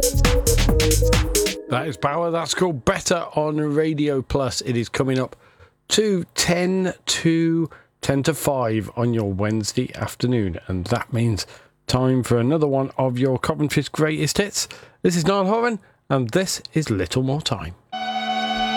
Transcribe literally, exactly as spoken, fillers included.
That is Power. That's called Better on Radio Plus. It is coming up to ten to ten to five on your Wednesday afternoon, and that means time for another one of your Coventry's greatest hits. This is Niall Horan, and this is Little More Time.